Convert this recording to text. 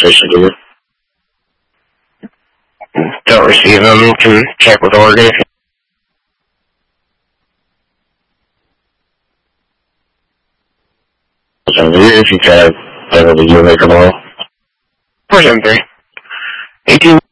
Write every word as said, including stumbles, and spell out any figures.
Station do it. Don't receive them, can check with Oregon. If you can, I will be you make them all. four seven three. eighteen.